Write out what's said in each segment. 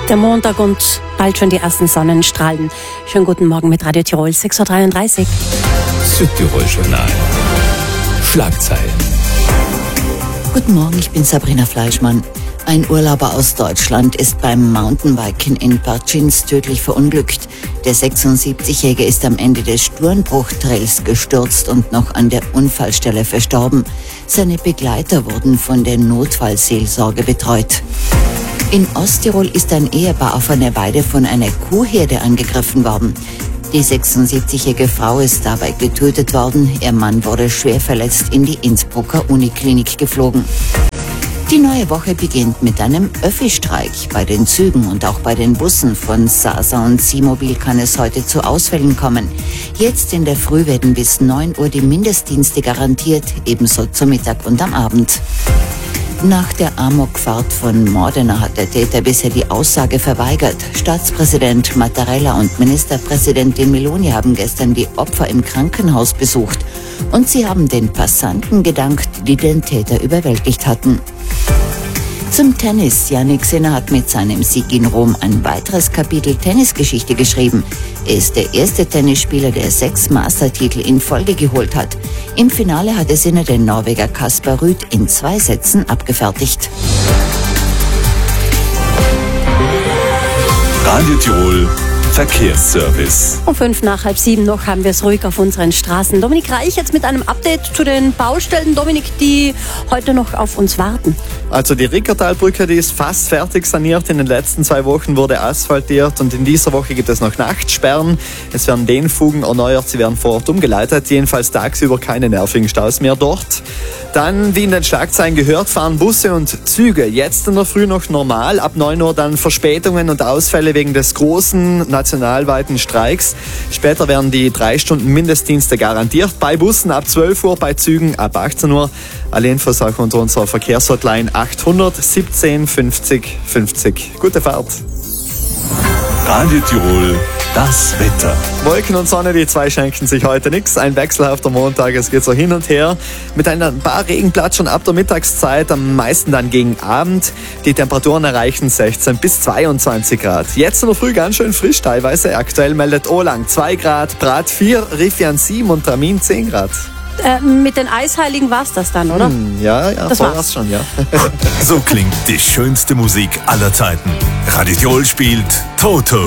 Der Montag und bald schon die ersten Sonnenstrahlen. Schönen guten Morgen mit Radio Tirol, 6.33 Uhr. Südtirol Journal. Schlagzeilen. Guten Morgen, ich bin Sabrina Fleischmann. Ein Urlauber aus Deutschland ist beim Mountainbiken in Bartschins tödlich verunglückt. Der 76-Jährige ist am Ende des Sturmbruchtrails gestürzt und noch an der Unfallstelle verstorben. Seine Begleiter wurden von der Notfallseelsorge betreut. In Osttirol ist ein Ehepaar auf einer Weide von einer Kuhherde angegriffen worden. Die 76-jährige Frau ist dabei getötet worden. Ihr Mann wurde schwer verletzt in die Innsbrucker Uniklinik geflogen. Die neue Woche beginnt mit einem Öffi-Streik. Bei den Zügen und auch bei den Bussen von Sasa und Simobil kann es heute zu Ausfällen kommen. Jetzt in der Früh werden bis 9 Uhr die Mindestdienste garantiert, ebenso zum Mittag und am Abend. Nach der Amokfahrt von Modena hat der Täter bisher die Aussage verweigert. Staatspräsident Mattarella und Ministerpräsidentin Meloni haben gestern die Opfer im Krankenhaus besucht. Und sie haben den Passanten gedankt, die den Täter überwältigt hatten. Zum Tennis. Jannik Sinner hat mit seinem Sieg in Rom ein weiteres Kapitel Tennisgeschichte geschrieben. Er ist der erste Tennisspieler, der 6 Mastertitel in Folge geholt hat. Im Finale hatte Sinner den Norweger Kasper Ruud in 2 Sätzen abgefertigt. Radio Tirol Verkehrsservice. Um 6:05 noch haben wir es ruhig auf unseren Straßen. Dominik Reich jetzt mit einem Update zu den Baustellen, Dominik, die heute noch auf uns warten. Also die Rickertalbrücke, die ist fast fertig saniert. In den letzten 2 Wochen wurde asphaltiert und in dieser Woche gibt es noch Nachtsperren. Es werden Dehnfugen erneuert, sie werden vor Ort umgeleitet. Jedenfalls tagsüber keine nervigen Staus mehr dort. Dann, wie in den Schlagzeilen gehört, fahren Busse und Züge jetzt in der Früh noch normal. Ab 9 Uhr dann Verspätungen und Ausfälle wegen des großen nationalweiten Streiks. Später werden die 3 Stunden Mindestdienste garantiert. Bei Bussen ab 12 Uhr, bei Zügen ab 18 Uhr. Alle Infos auch unter unserer Verkehrshotline 800 17 50 50. Gute Fahrt. Radio Tirol, das Wetter. Wolken und Sonne, die 2 schenken sich heute nichts. Ein wechselhafter Montag, es geht so hin und her. Mit ein paar Regenblatt schon ab der Mittagszeit, am meisten dann gegen Abend. Die Temperaturen erreichen 16 bis 22 Grad. Jetzt in der Früh ganz schön frisch teilweise. Aktuell meldet Olang 2 Grad, Prat 4, Rifian 7 und Tramin 10 Grad. Mit den Eisheiligen war es das dann, oder? Ja, das war's schon, ja. So klingt die schönste Musik aller Zeiten. Radio Tirol spielt Toto.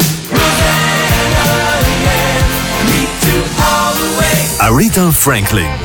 Aretha Franklin,